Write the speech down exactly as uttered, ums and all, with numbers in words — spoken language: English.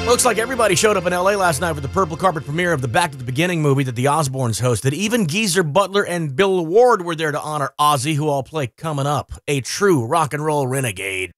Looks like everybody showed up in L A last night for the purple carpet premiere of the Back to the Beginning movie that the Osbournes hosted. Even Geezer Butler and Bill Ward were there to honor Ozzy, who I'll play coming up. A true rock and roll renegade.